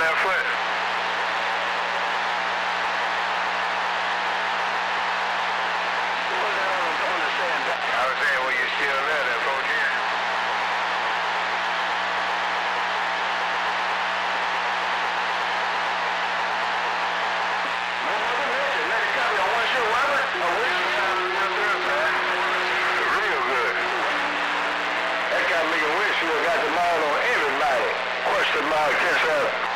left foot. I was saying, well, you still there, that 410? Real good. That got me a windshield, got the mall on everybody. Question mark, 10-7.